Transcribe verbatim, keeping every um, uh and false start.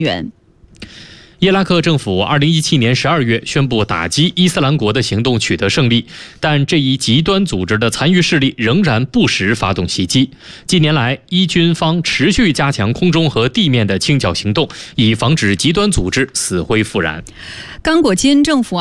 员。 伊拉克政府二零一七年十二月宣布打击伊斯兰国的行动取得胜利，但这一极端组织的残余势力仍然不时发动袭击。近年来，伊军方持续加强空中和地面的清剿行动，以防止极端组织死灰复燃。 刚果金政府